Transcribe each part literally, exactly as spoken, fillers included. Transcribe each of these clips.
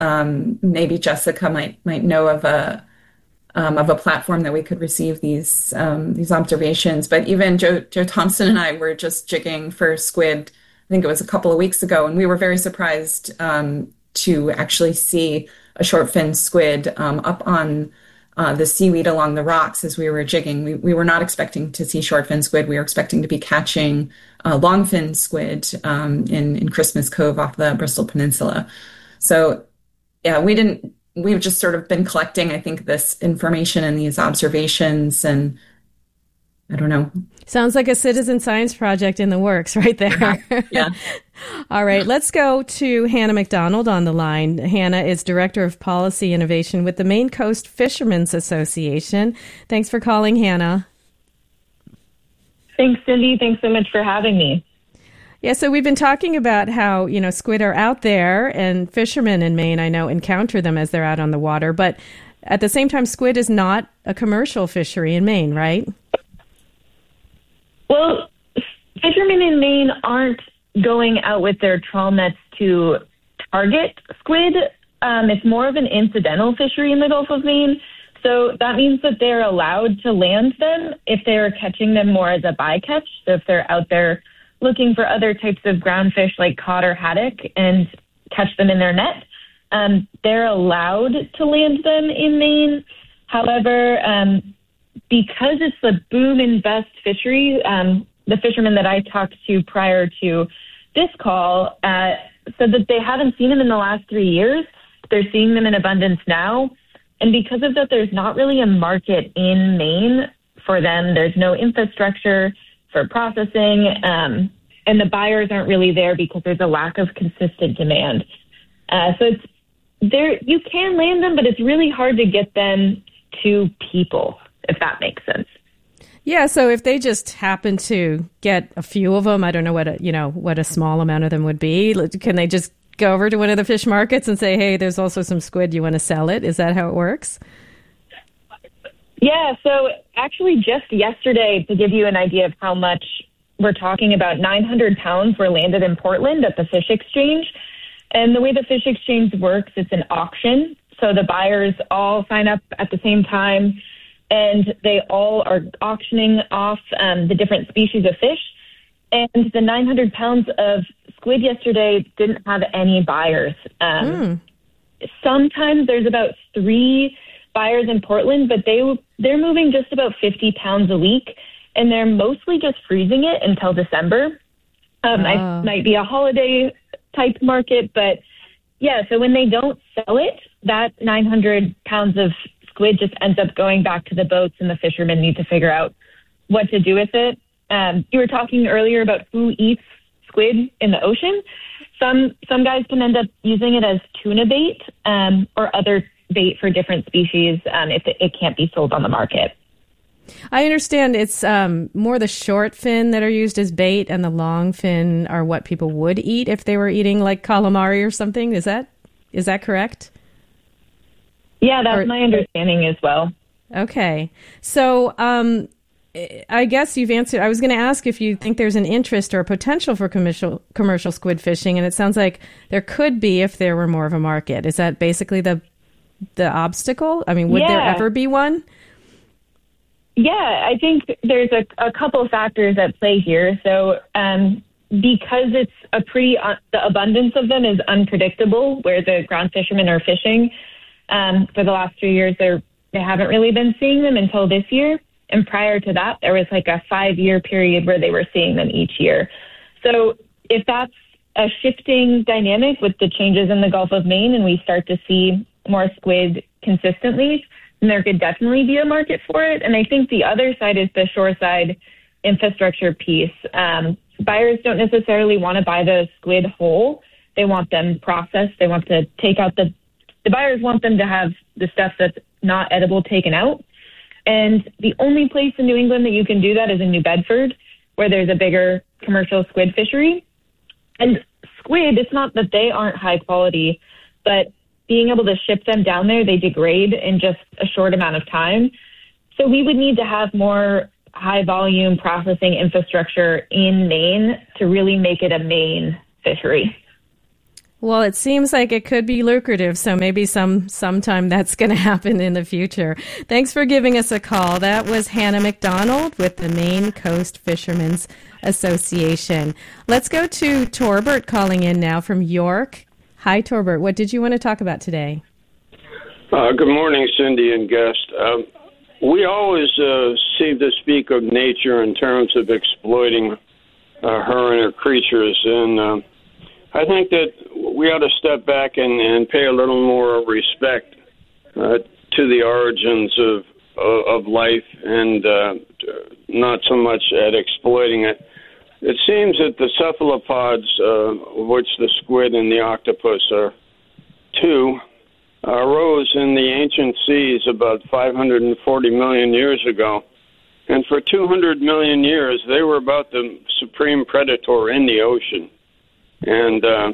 um, maybe Jessica might might know of a um, of a platform that we could receive these um, these observations. But even Joe Joe Thompson and I were just jigging for squid. I think it was a couple of weeks ago, and we were very surprised um, to actually see a short fin squid um, up on uh, the seaweed along the rocks as we were jigging. We, we were not expecting to see short fin squid. We were expecting to be catching uh, long fin squid um, in in Christmas Cove off the Bristol Peninsula. So yeah, we didn't. We've just sort of been collecting, I think, this information and these observations, and I don't know. Sounds like a citizen science project in the works right there. Yeah. Yeah. All right, let's go to Hannah McDonald on the line. Hannah is Director of Policy Innovation with the Maine Coast Fishermen's Association. Thanks for calling, Hannah. Thanks, Cindy. Thanks so much for having me. Yeah, so we've been talking about how, you know, squid are out there, and fishermen in Maine, I know, encounter them as they're out on the water. But at the same time, squid is not a commercial fishery in Maine, right? Well, fishermen in Maine aren't going out with their trawl nets to target squid. Um, it's more of an incidental fishery in the Gulf of Maine. So that means that they're allowed to land them if they're catching them more as a bycatch. So if they're out there looking for other types of ground fish like cod or haddock and catch them in their net, um, they're allowed to land them in Maine. However, um, because it's the boom and bust fishery, um, the fishermen that I talked to prior to this call uh, said that they haven't seen them in the last three years. They're seeing them in abundance now. And because of that, there's not really a market in Maine for them. There's no infrastructure for processing, um, and the buyers aren't really there because there's a lack of consistent demand. Uh, so it's there. You can land them, but it's really hard to get them to people, if that makes sense. Yeah. So if they just happen to get a few of them, I don't know what a, you know what a small amount of them would be. Can they just go over to one of the fish markets and say, "Hey, there's also some squid. You want to sell it?" Is that how it works? Yeah, so actually just yesterday, to give you an idea of how much we're talking about, nine hundred pounds were landed in Portland at the Fish Exchange. And the way the Fish Exchange works, it's an auction. So the buyers all sign up at the same time, and they all are auctioning off um, the different species of fish. And the nine hundred pounds of squid yesterday didn't have any buyers. Um, mm. Sometimes there's about three buyers in Portland, but they they're moving just about fifty pounds a week, and they're mostly just freezing it until December. Um, wow. It might be a holiday type market, but yeah. So when they don't sell it, that nine hundred pounds of squid just ends up going back to the boats, and the fishermen need to figure out what to do with it. Um, you were talking earlier about who eats squid in the ocean. Some some guys can end up using it as tuna bait um, or other bait for different species um, if it, it can't be sold on the market. I understand it's um, more the short fin that are used as bait, and the long fin are what people would eat if they were eating like calamari or something. Is that is that correct? Yeah, that's or, my understanding as well. Okay. So um, I guess you've answered. I was going to ask if you think there's an interest or potential for commercial commercial squid fishing, and it sounds like there could be if there were more of a market. Is that basically the the obstacle? I mean, would yeah. there ever be one? Yeah, I think there's a, a couple factors at play here. So um, because it's a pretty, uh, the abundance of them is unpredictable where the ground fishermen are fishing. Um, for the last three years, they're, they haven't really been seeing them until this year. And prior to that, there was like a five-year period where they were seeing them each year. So if that's a shifting dynamic with the changes in the Gulf of Maine and we start to see more squid consistently, then there could definitely be a market for it. And I think the other side is the shoreside infrastructure piece. Um, buyers don't necessarily want to buy the squid whole. They want them processed. They want to take out the, the buyers want them to have the stuff that's not edible taken out. And the only place in New England that you can do that is in New Bedford, where there's a bigger commercial squid fishery. And squid, it's not that they aren't high quality, but being able to ship them down there, they degrade in just a short amount of time. So we would need to have more high volume processing infrastructure in Maine to really make it a Maine fishery. Well, it seems like it could be lucrative, so maybe some sometime that's going to happen in the future. Thanks for giving us a call. That was Hannah McDonald with the Maine Coast Fishermen's Association. Let's go to Torbert calling in now from York. Hi, Torbert. What did you want to talk about today? Uh, good morning, Cindy and guest. Um, we always uh, seem to speak of nature in terms of exploiting uh, her and her creatures, and uh, I think that we ought to step back and, and pay a little more respect uh, to the origins of of life, and uh, not so much at exploiting it. It seems that the cephalopods, uh, which the squid and the octopus are two, uh, arose in the ancient seas about five hundred forty million years ago. And for two hundred million years, they were about the supreme predator in the ocean. And uh,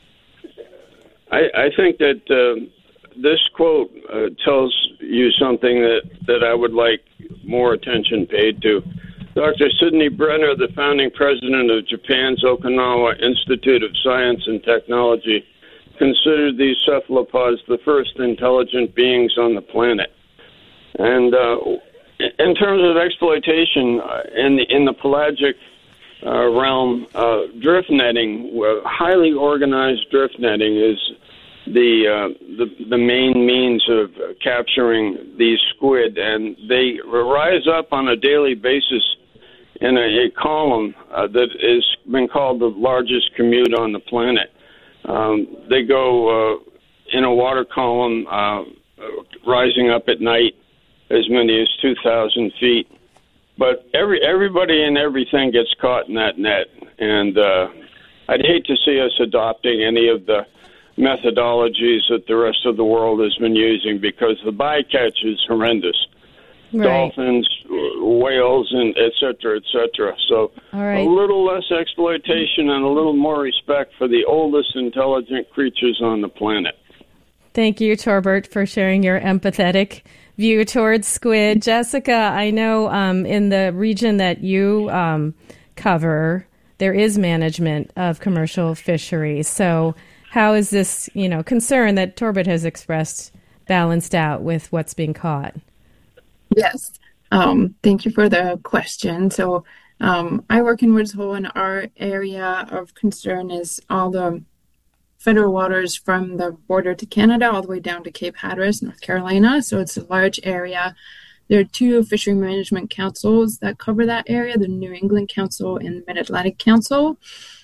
I, I think that uh, this quote uh, tells you something that, that I would like more attention paid to. Doctor Sidney Brenner, the founding president of Japan's Okinawa Institute of Science and Technology, considered these cephalopods the first intelligent beings on the planet. And uh, in terms of exploitation uh, in the, in the pelagic uh, realm, uh, drift netting, uh, highly organized drift netting is the, uh, the the main means of uh, capturing these squid, and they rise up on a daily basis in a, a column uh, that has been called the largest commute on the planet. Um, they go uh, in a water column, uh, rising up at night as many as two thousand feet. But every everybody and everything gets caught in that net, and uh, I'd hate to see us adopting any of the methodologies that the rest of the world has been using, because the bycatch is horrendous. Right. Dolphins, whales, and et cetera, et cetera. So right. A little less exploitation and a little more respect for the oldest intelligent creatures on the planet. Thank you, Torbert, for sharing your empathetic view towards squid. Jessica, I know um, in the region that you um, cover, there is management of commercial fisheries. So how is this, you know, concern that Torbert has expressed balanced out with what's being caught? Yes. Um, thank you for the question. So um, I work in Woods Hole, and our area of concern is all the federal waters from the border to Canada all the way down to Cape Hatteras, North Carolina. So it's a large area. There are two fishery management councils that cover that area, the New England Council and the Mid-Atlantic Council.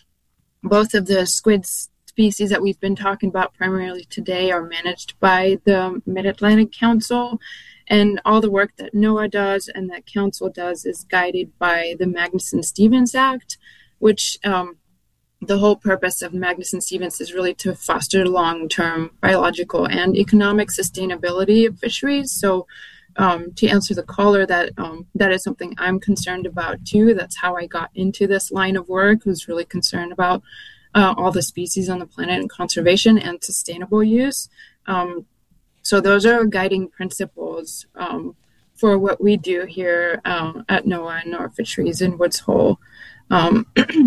Both of the squid species that we've been talking about primarily today are managed by the Mid-Atlantic Council. And all the work that NOAA does and that council does is guided by the Magnuson-Stevens Act, which um, the whole purpose of Magnuson-Stevens is really to foster long-term biological and economic sustainability of fisheries. So um, to answer the caller, that um, that is something I'm concerned about too. That's how I got into this line of work, was really concerned about uh, all the species on the planet and conservation and sustainable use. Um, So those are guiding principles um, for what we do here uh, at NOAA and NOAA Fisheries in Woods Hole. Um,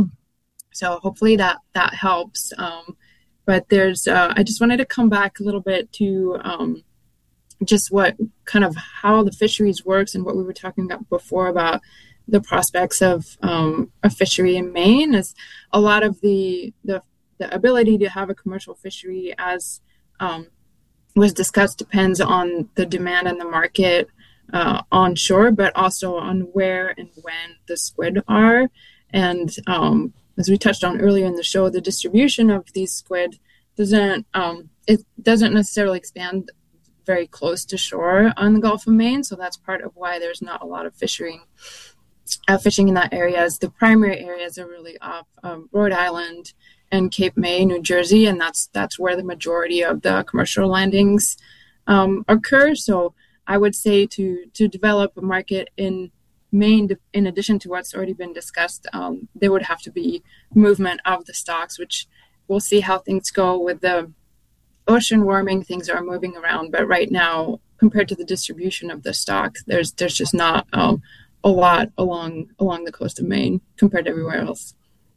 so hopefully that that helps. Um, but there's, uh, I just wanted to come back a little bit to um, just what kind of how the fisheries works and what we were talking about before about the prospects of um, a fishery in Maine. Is a lot of the the, the ability to have a commercial fishery as um, was discussed depends on the demand and the market uh, onshore, but also on where and when the squid are. And um, as we touched on earlier in the show, the distribution of these squid doesn't um, it doesn't necessarily expand very close to shore on the Gulf of Maine. So that's part of why there's not a lot of fishing uh, fishing in that area. As the primary areas are really off um, Rhode Island and Cape May, New Jersey, and that's that's where the majority of the commercial landings um, occur. So I would say to to develop a market in Maine, in addition to what's already been discussed, um, there would have to be movement of the stocks, which we'll see how things go with the ocean warming. Things are moving around, but right now, compared to the distribution of the stock, there's there's just not um, a lot along along the coast of Maine compared to everywhere else.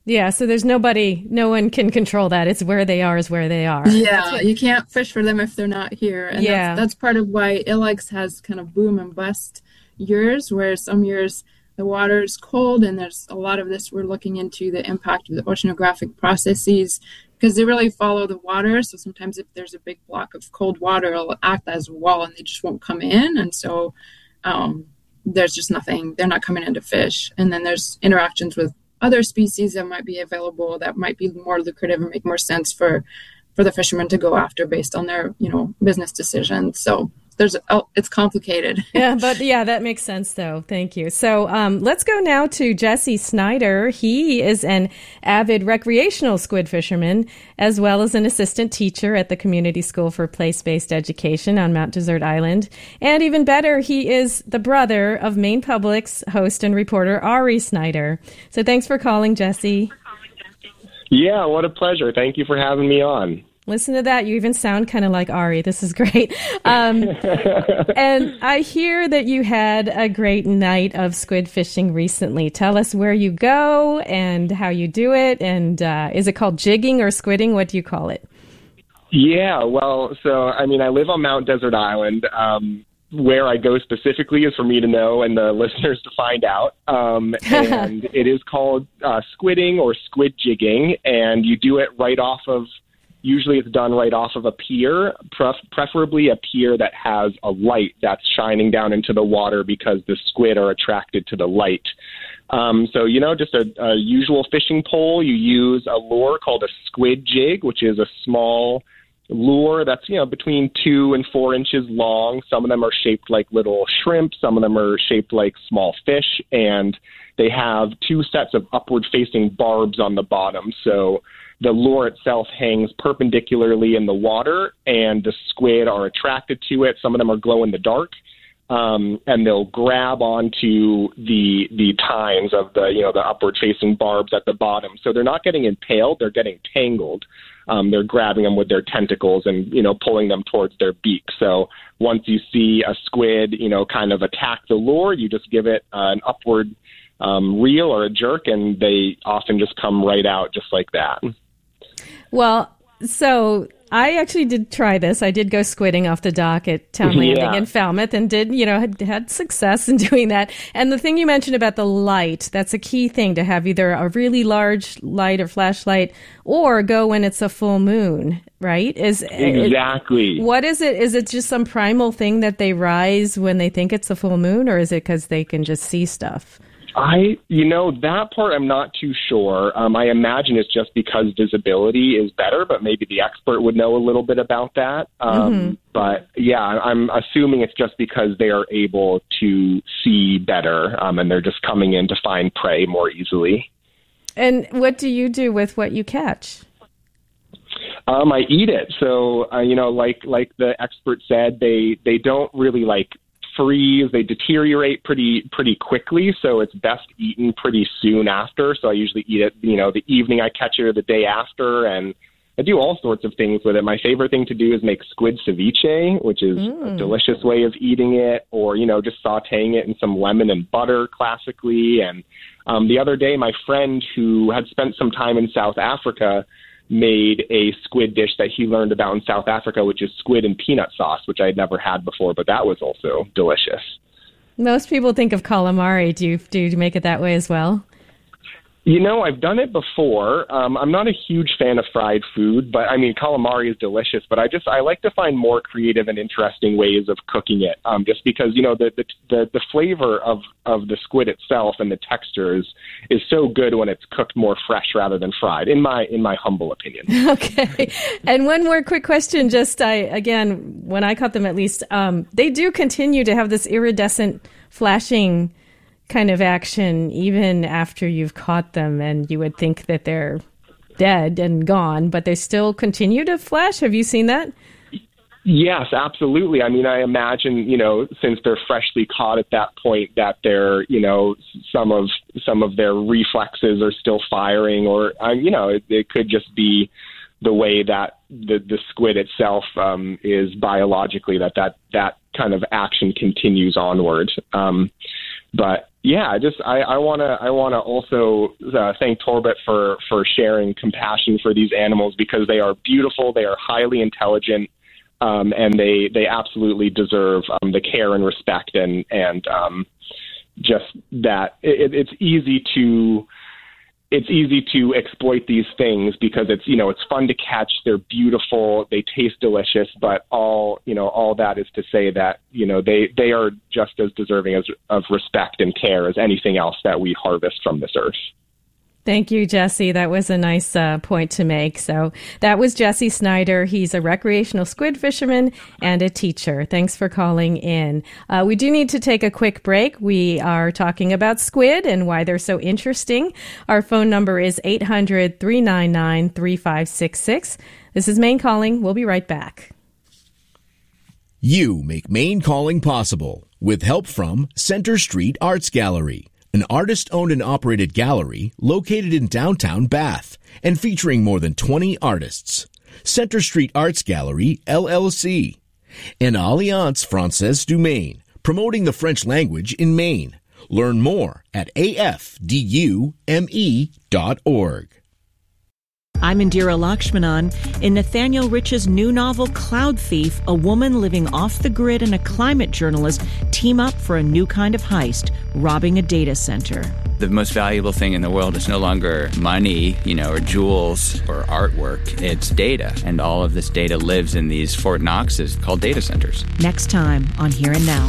Yeah, so there's nobody, no one can control that. It's where they are is where they are. Yeah, what, you can't fish for them if they're not here. And yeah. that's, that's part of why Ilex has kind of boom and bust years, where some years the water is cold, and there's a lot of this we're looking into the impact of the oceanographic processes, because they really follow the water. So sometimes if there's a big block of cold water, it'll act as a wall and they just won't come in. And so um, there's just nothing, they're not coming in to fish. And then there's interactions with other species that might be available that might be more lucrative and make more sense for for the fishermen to go after based on their, you know, business decisions. So there's oh, it's complicated. Yeah, but yeah, that makes sense though. Thank you. So um, let's go now to Jesse Snyder. He is an avid recreational squid fisherman, as well as an assistant teacher at the Community School for Place-Based Education on Mount Desert Island. And even better, he is the brother of Maine Public's host and reporter, Ari Snyder. So thanks for calling, Jesse. Yeah, what a pleasure. Thank you for having me on. Listen to that. You even sound kind of like Ari. This is great. Um, and I hear that you had a great night of squid fishing recently. Tell us where you go and how you do it. And uh, is it called jigging or squidding? What do you call it? Yeah, well, so, I mean, I live on Mount Desert Island. Um, where I go specifically is for me to know and the listeners to find out. Um, and it is called uh, squidding or squid jigging. And you do it right off of Usually it's done right off of a pier, pref- preferably a pier that has a light that's shining down into the water because the squid are attracted to the light. Um, so, you know, just a, a usual fishing pole. You use a lure called a squid jig, which is a small lure that's, you know, between two and four inches long. Some of them are shaped like little shrimp. Some of them are shaped like small fish. And they have two sets of upward-facing barbs on the bottom. So the lure itself hangs perpendicularly in the water, and the squid are attracted to it. Some of them are glow in the dark, um, and they'll grab onto the the tines of the you know the upward facing barbs at the bottom. So they're not getting impaled; they're getting tangled. Um, they're grabbing them with their tentacles and you know pulling them towards their beak. So once you see a squid, you know, kind of attack the lure, you just give it uh, an upward um, reel or a jerk, and they often just come right out just like that. Well, so I actually did try this. I did go squidding off the dock at Town Landing yeah. in Falmouth and did, you know, had, had success in doing that. And the thing you mentioned about the light, that's a key thing, to have either a really large light or flashlight or go when it's a full moon, right? Is Exactly. It, what is it? Is it just some primal thing that they rise when they think it's a full moon, or is it because they can just see stuff? I, you know, that part I'm not too sure. Um, I imagine it's just because visibility is better, but maybe the expert would know a little bit about that. Um, mm-hmm. But yeah, I'm assuming it's just because they are able to see better, um, and they're just coming in to find prey more easily. And what do you do with what you catch? Um, I eat it. So, uh, you know, like like the expert said, they they don't really like freeze. They deteriorate pretty pretty quickly, so it's best eaten pretty soon after. So I usually eat it, you know, the evening I catch it or the day after, and I do all sorts of things with it. My favorite thing to do is make squid ceviche, which is mm. a delicious way of eating it, or, you know, just sauteing it in some lemon and butter classically. And um, the other day, my friend who had spent some time in South Africa made a squid dish that he learned about in South Africa, which is squid and peanut sauce, which I had never had before, but that was also delicious. Most people think of calamari. Do you, do you make it that way as well? You know, I've done it before. Um, I'm not a huge fan of fried food, but I mean, calamari is delicious, but I just, I like to find more creative and interesting ways of cooking it. Um, just because, you know, the, the, the, the flavor of, of the squid itself and the textures is so good when it's cooked more fresh rather than fried, in my, in my humble opinion. Okay. And one more quick question. Just, I, again, when I caught them at least, um, they do continue to have this iridescent flashing kind of action even after you've caught them, and you would think that they're dead and gone, but they still continue to flash. Have you seen that? Yes, absolutely. I mean, I imagine, you know, since they're freshly caught at that point, that they're, you know, some of some of their reflexes are still firing, or, um, you know, it, it could just be the way that the, the squid itself um, is biologically, that, that that kind of action continues onward. Um but yeah, I just I, I wanna I wanna also uh, thank Torbet for for sharing compassion for these animals, because they are beautiful, they are highly intelligent, um, and they they absolutely deserve um, the care and respect, and and um, just that it, it's easy to. It's easy to exploit these things because it's, you know, it's fun to catch. They're beautiful. They taste delicious. But all, you know, all that is to say that, you know, they, they are just as deserving as, of respect and care as anything else that we harvest from this earth. Thank you, Jesse. That was a nice uh, point to make. So that was Jesse Snyder. He's a recreational squid fisherman and a teacher. Thanks for calling in. Uh, we do need to take a quick break. We are talking about squid and why they're so interesting. Our phone number is eight hundred, three nine nine, three five six six. This is Maine Calling. We'll be right back. You make Maine Calling possible with help from Center Street Arts Gallery, an artist-owned and operated gallery located in downtown Bath and featuring more than twenty artists. Center Street Arts Gallery, L L C. And Alliance Française du Maine, promoting the French language in Maine. Learn more at a f d u m e dot org. I'm Indira Lakshmanan. In Nathaniel Rich's new novel, Cloud Thief, a woman living off the grid and a climate journalist team up for a new kind of heist, robbing a data center. The most valuable thing in the world is no longer money, you know, or jewels or artwork. It's data. And all of this data lives in these Fort Knoxes called data centers. Next time on Here and Now.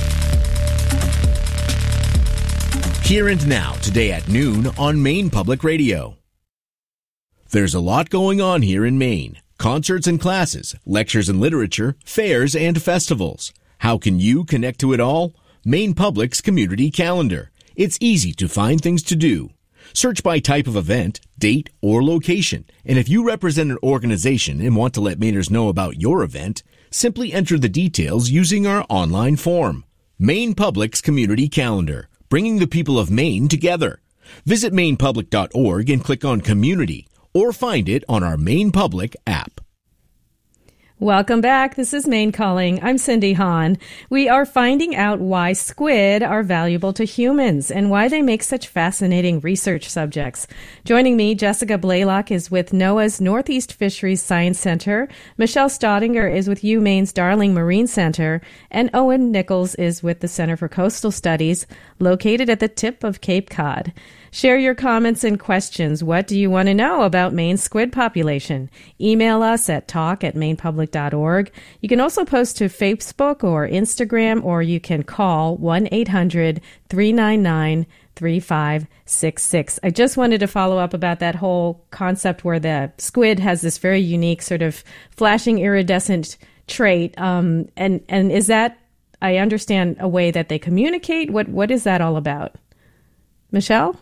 Here and Now, today at noon on Maine Public Radio. There's a lot going on here in Maine. Concerts and classes, lectures and literature, fairs and festivals. How can you connect to it all? Maine Public's Community Calendar. It's easy to find things to do. Search by type of event, date, or location. And if you represent an organization and want to let Mainers know about your event, simply enter the details using our online form. Maine Public's Community Calendar, bringing the people of Maine together. Visit maine public dot org and click on Community, or find it on our Maine Public app. Welcome back. This is Maine Calling. I'm Cindy Hahn. We are finding out why squid are valuable to humans and why they make such fascinating research subjects. Joining me, Jessica Blaylock is with NOAA's Northeast Fisheries Science Center. Michelle Staudinger is with UMaine's Darling Marine Center. And Owen Nichols is with the Center for Coastal Studies, located at the tip of Cape Cod. Share your comments and questions. What do you want to know about Maine's squid population? Email us at talk at maine public dot org. You can also post to Facebook or Instagram, or you can call one eight hundred, three nine nine, three five six six. I just wanted to follow up about that whole concept where the squid has this very unique sort of flashing iridescent trait. Um, and, and is that, I understand, a way that they communicate? What What is that all about? Michelle?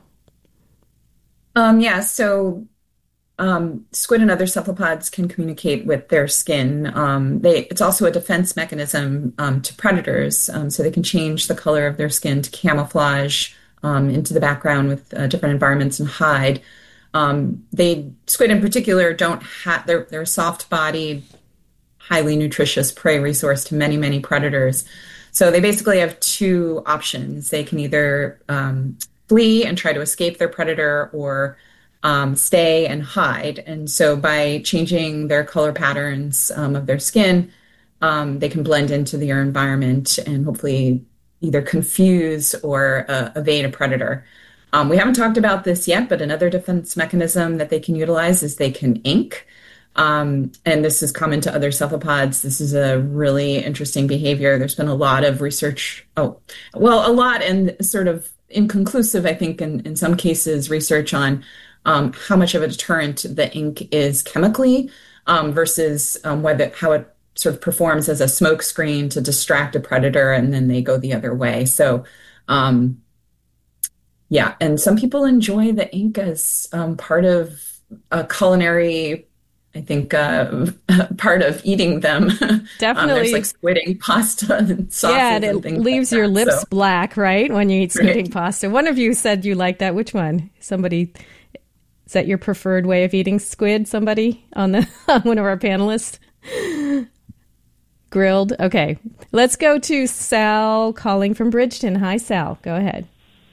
Um, yeah, so um, squid and other cephalopods can communicate with their skin. Um, they, it's also a defense mechanism um, to predators, um, so they can change the color of their skin to camouflage um, into the background with uh, different environments and hide. Um, they squid in particular don't have they're they're a soft-bodied, highly nutritious prey resource to many many predators. So they basically have two options. They can either um, flee and try to escape their predator, or um, stay and hide. And so by changing their color patterns um, of their skin, um, they can blend into their environment and hopefully either confuse or uh, evade a predator. Um, we haven't talked about this yet, but another defense mechanism that they can utilize is they can ink. Um, and this is common to other cephalopods. This is a really interesting behavior. There's been a lot of research, oh, well, a lot and sort of inconclusive, I think, in, in some cases, research on um, how much of a deterrent the ink is chemically um, versus um, whether how it sort of performs as a smoke screen to distract a predator, and then they go the other way. So, um, yeah, and some people enjoy the ink as um, part of a culinary, I think, uh, part of eating them. Definitely. um, there's like squid ink pasta and sauces. Yeah, and it and things leaves like your that, lips so. black, right, when you eat squid Right. ink pasta. One of you said you like that. Which one? Somebody, is that your preferred way of eating squid? Somebody on the on one of our panelists? Grilled. Okay. Let's go to Sal calling from Bridgeton. Hi, Sal. Go ahead.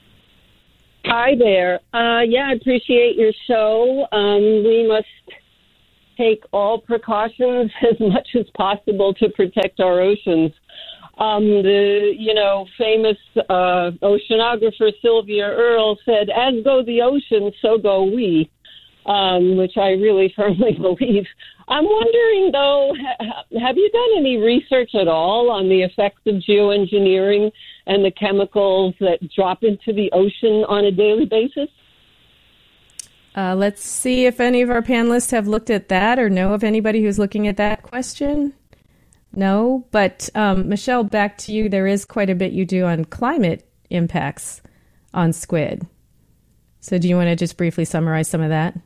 Hi there. Uh, yeah, I appreciate your show. Um, we must take all precautions as much as possible to protect our oceans. Um, the, you know, famous uh, oceanographer Sylvia Earle said, as go the oceans, so go we, um, which I really firmly believe. I'm wondering, though, ha- have you done any research at all on the effects of geoengineering and the chemicals that drop into the ocean on a daily basis? Uh, let's see if any of our panelists have looked at that or know of anybody who's looking at that question. No, but um, Michelle, back to you. There is quite a bit you do on climate impacts on squid. So do you want to just briefly summarize some of that?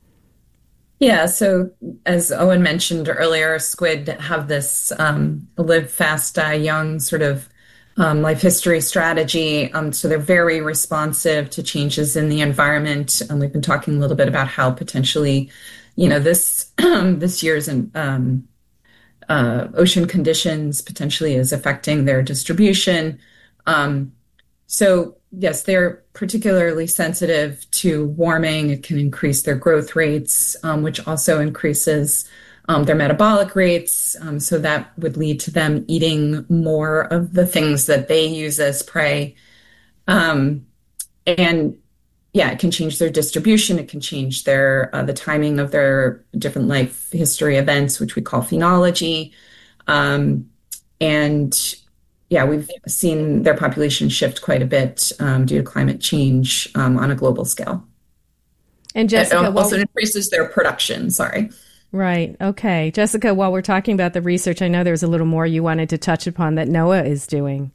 Yeah, so as Owen mentioned earlier, squid have this um, live fast, die young sort of um, life history strategy. Um, so they're very responsive to changes in the environment. And we've been talking a little bit about how potentially, you know, this this year's um, uh, ocean conditions potentially is affecting their distribution. Um, so yes, they're particularly sensitive to warming. It can increase their growth rates, um, which also increases um, their metabolic rates. Um, so that would lead to them eating more of the things that they use as prey. Um, and yeah, it can change their distribution. It can change their uh, the timing of their different life history events, which we call phenology. Um, and yeah, we've seen their population shift quite a bit um, due to climate change um, on a global scale. And Jessica, it also increases their production. Sorry. Right. Okay. Jessica, while we're talking about the research, I know there's a little more you wanted to touch upon that NOAA is doing.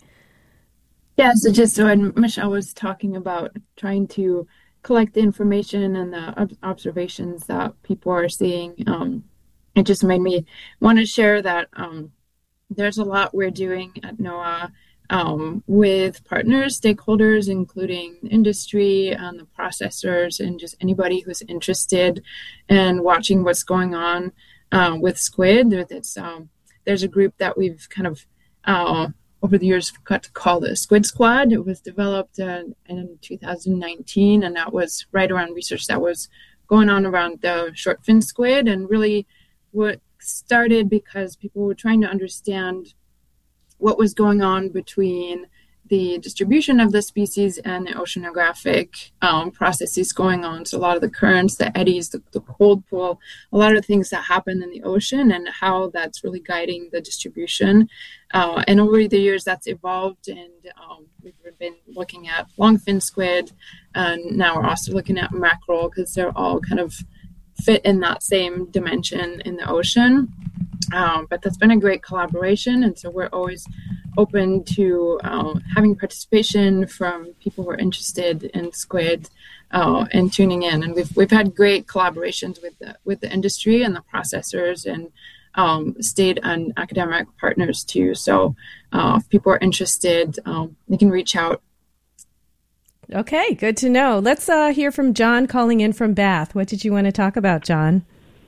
Yeah, so just when Michelle was talking about trying to collect the information and the observations that people are seeing, um, it just made me want to share that um, there's a lot we're doing at NOAA um, with partners, stakeholders, including industry and the processors and just anybody who's interested in watching what's going on uh, with squid. It's, um, there's a group that we've kind of uh, over the years got to call the Squid Squad. It was developed uh, in two thousand nineteen, and that was right around research that was going on around the short fin squid, and really what started because people were trying to understand what was going on between the distribution of the species and the oceanographic um, processes going on. So a lot of the currents, the eddies, the, the cold pool, a lot of things that happen in the ocean and how that's really guiding the distribution. Uh, and over the years, that's evolved, and um, we've been looking at longfin squid, and now we're also looking at mackerel because they're all kind of fit in that same dimension in the ocean. Um, but that's been a great collaboration, and so we're always open to uh, having participation from people who are interested in squid uh, and tuning in. And we've we've had great collaborations with the with the industry and the processors and um, state and academic partners too. So uh, if people are interested, um, they can reach out. Okay, good to know. Let's uh, hear from John calling in from Bath. What did you want to talk about, John?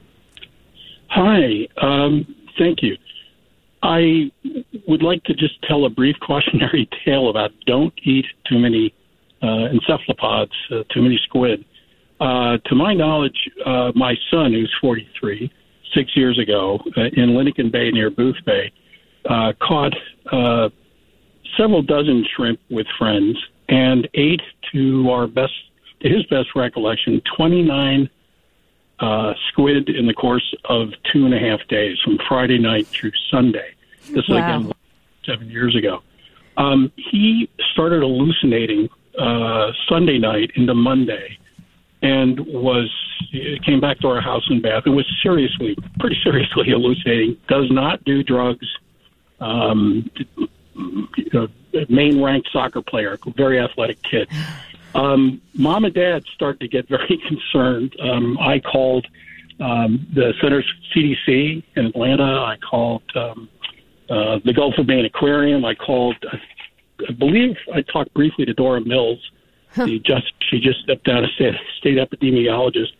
Hi, um, thank you. I would like to just tell a brief cautionary tale about don't eat too many uh, encephalopods, uh, too many squid. Uh, to my knowledge, uh, my son, who's forty-three, six years ago uh, in Lincoln Bay near Booth Bay, uh, caught uh, several dozen shrimp with friends and ate, to our best, to his best recollection, twenty-nine Uh, squid in the course of two and a half days, from Friday night through Sunday. This wow. is again seven years ago. Um, he started hallucinating uh, Sunday night into Monday, and was came back to our house in Bath and was seriously, pretty seriously hallucinating. Does not do drugs. Um, you know, main ranked soccer player, very athletic kid. Um, Mom and Dad started to get very concerned. Um, I called um, the Center's C D C in Atlanta. I called um, uh, the Gulf of Maine Aquarium. I called, I believe I talked briefly to Dora Mills. Huh. She just she just stepped down as state, state epidemiologist.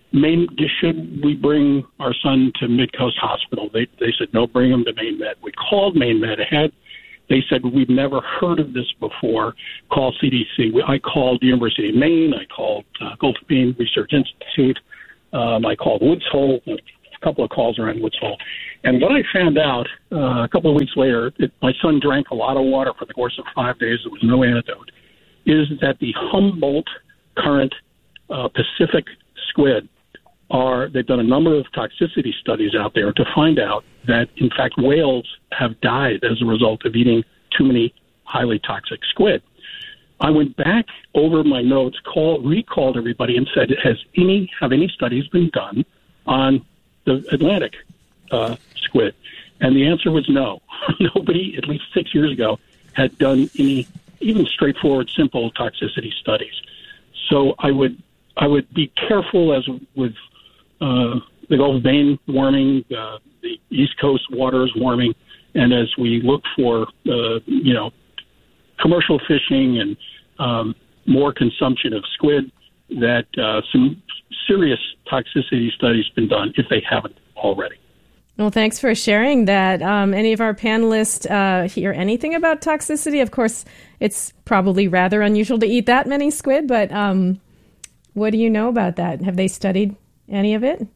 Maine, should we bring our son to Midcoast Hospital? They they said, no, bring him to Maine Med. We called Maine Med ahead. They said, we've never heard of this before. Call C D C. We, I called the University of Maine. I called uh, Gulf of Maine Research Institute. Um, I called Woods Hole, a couple of calls around Woods Hole. And what I found out uh, a couple of weeks later, it, my son drank a lot of water for the course of five days. There was no antidote, is that the Humboldt current uh, Pacific squid are, they've done a number of toxicity studies out there to find out that, in fact, whales have died as a result of eating too many highly toxic squid. I went back over my notes, called, recalled everybody, and said, "Has any have any studies been done on the Atlantic uh, squid?" And the answer was no. Nobody, at least six years ago, had done any even straightforward, simple toxicity studies. So I would I would be careful as with uh, the Gulf of Maine warming, uh, the East Coast waters warming, and as we look for uh, you know commercial fishing and um, more consumption of squid, that uh, some serious toxicity studies been done if they haven't already. Well, thanks for sharing that. Um, any of our panelists uh, hear anything about toxicity? Of course, it's probably rather unusual to eat that many squid, but um, what do you know about that? Have they studied any of it?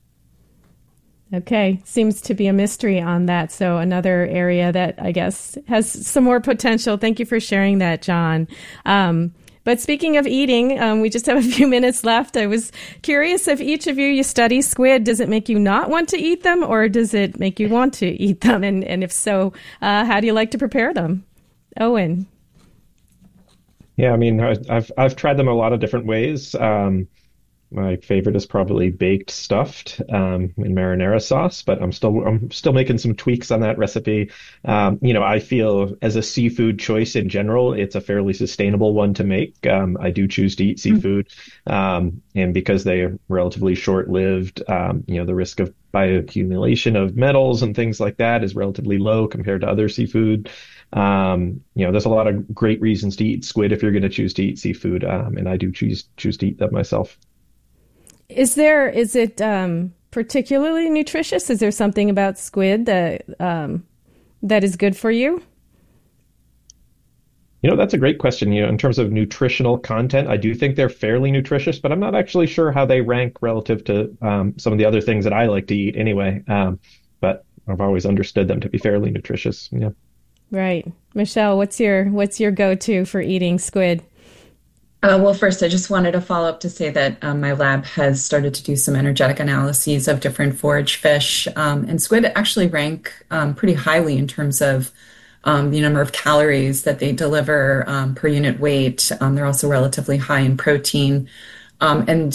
Okay, seems to be a mystery on that. So another area that I guess has some more potential. Thank you for sharing that, John. Um, But speaking of eating, um, we just have a few minutes left. I was curious if each of you, you study squid, does it make you not want to eat them, or does it make you want to eat them? And, and if so, uh, how do you like to prepare them? Owen. Yeah, I mean, I've I've tried them a lot of different ways. Um, my favorite is probably baked stuffed um, in marinara sauce, but I'm still I'm still making some tweaks on that recipe. Um, you know, I feel as a seafood choice in general, it's a fairly sustainable one to make. Um, I do choose to eat seafood, um, and because they are relatively short-lived, um, you know, the risk of bioaccumulation of metals and things like that is relatively low compared to other seafood. Um, you know, there's a lot of great reasons to eat squid if you're going to choose to eat seafood, um, and I do choose choose to eat them myself. Is there, is it um, particularly nutritious? Is there something about squid that um, that is good for you? You know, that's a great question. You know, in terms of nutritional content, I do think they're fairly nutritious, but I'm not actually sure how they rank relative to um, some of the other things that I like to eat anyway. Um, but I've always understood them to be fairly nutritious. Yeah. Right. Michelle, what's your what's your go-to for eating squid? Uh, well, first, I just wanted to follow up to say that um, my lab has started to do some energetic analyses of different forage fish, um, and squid actually rank um, pretty highly in terms of um, the number of calories that they deliver um, per unit weight. Um, they're also relatively high in protein, um, and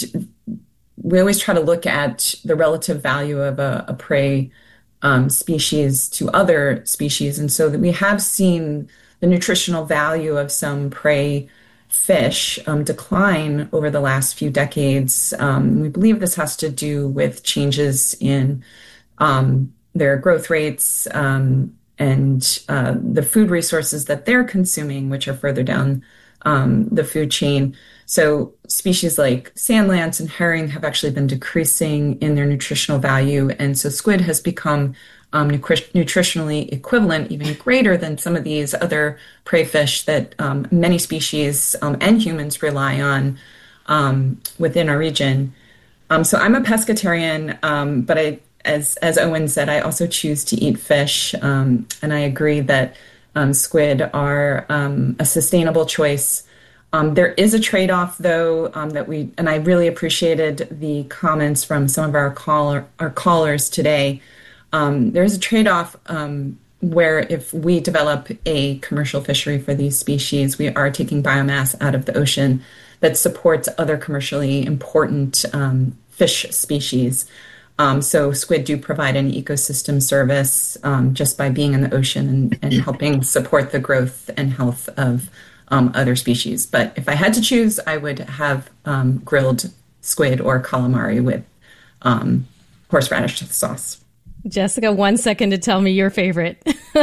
we always try to look at the relative value of a, a prey um, species to other species, and so that we have seen the nutritional value of some prey fish um, decline over the last few decades. Um, we believe this has to do with changes in um, their growth rates um, and uh, the food resources that they're consuming, which are further down um, the food chain. So species like sand lance and herring have actually been decreasing in their nutritional value. And so squid has become Um, nutritionally equivalent, even greater than some of these other prey fish that um, many species um, and humans rely on um, within our region. Um, so I'm a pescatarian, um, but I, as as Owen said, I also choose to eat fish, um, and I agree that um, squid are um, a sustainable choice. Um, there is a trade-off, though, um, that we and I really appreciated the comments from some of our caller our callers today. Um, there's a trade-off um, where if we develop a commercial fishery for these species, we are taking biomass out of the ocean that supports other commercially important um, fish species. Um, so squid do provide an ecosystem service um, just by being in the ocean and, and helping support the growth and health of um, other species. But if I had to choose, I would have um, grilled squid or calamari with um, horseradish sauce. Jessica, one second to tell me your favorite.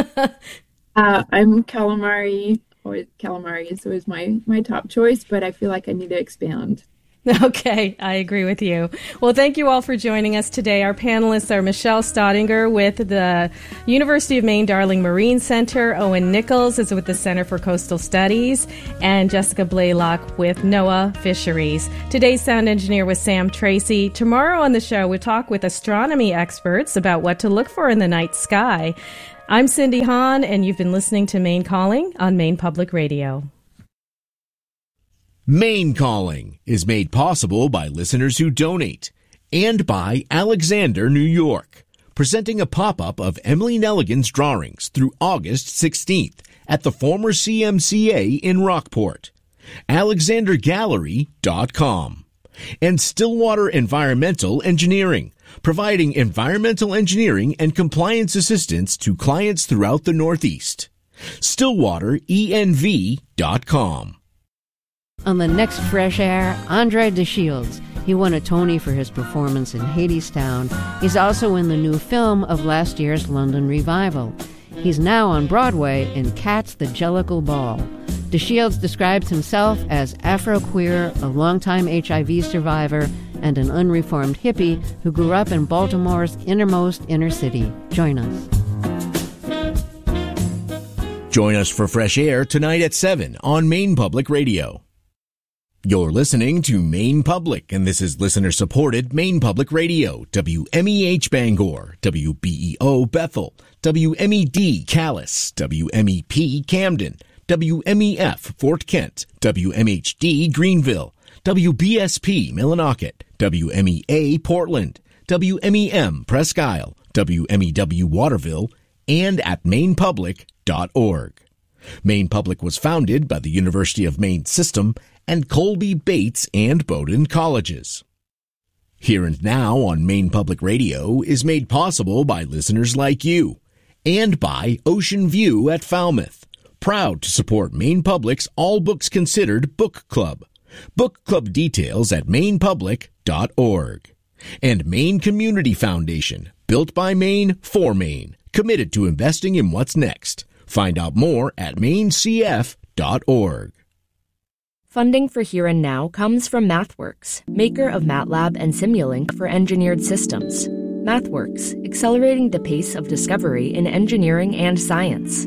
uh, I'm calamari, or calamari is always my, my top choice, but I feel like I need to expand. Okay, I agree with you. Well, thank you all for joining us today. Our panelists are Michelle Staudinger with the University of Maine Darling Marine Center, Owen Nichols is with the Center for Coastal Studies, and Jessica Blaylock with NOAA Fisheries. Today's sound engineer was Sam Tracy. Tomorrow on the show, we'll talk with astronomy experts about what to look for in the night sky. I'm Cindy Hahn, and you've been listening to Maine Calling on Maine Public Radio. Maine Calling is made possible by listeners who donate and by Alexander, New York, presenting a pop-up of Emily Nelligan's drawings through August sixteenth at the former C M C A in Rockport. alexander gallery dot com. And Stillwater Environmental Engineering, providing environmental engineering and compliance assistance to clients throughout the Northeast. stillwater E N V dot com. On the next Fresh Air, Andre DeShields. He won a Tony for his performance in Hadestown. He's also in the new film of last year's London revival. He's now on Broadway in Cats the Jellicle Ball. DeShields describes himself as Afro-queer, a longtime H I V survivor, and an unreformed hippie who grew up in Baltimore's innermost inner city. Join us. Join us for Fresh Air tonight at seven on Maine Public Radio. You're listening to Maine Public, and this is listener-supported Maine Public Radio, W M E H Bangor, W B E O Bethel, W M E D Calais, W M E P Camden, W M E F Fort Kent, W M H D Greenville, W B S P Millinocket, W M E A Portland, W M E M Presque Isle, W M E W Waterville, and at maine public dot org. Maine Public was founded by the University of Maine System and Colby Bates and Bowdoin Colleges. Here and Now on Maine Public Radio is made possible by listeners like you and by Ocean View at Falmouth, proud to support Maine Public's All Books Considered Book Club. Book club details at maine public dot org. And Maine Community Foundation, built by Maine for Maine, committed to investing in what's next. Find out more at maine c f dot org. Funding for Here and Now comes from MathWorks, maker of MATLAB and Simulink for engineered systems. MathWorks, accelerating the pace of discovery in engineering and science.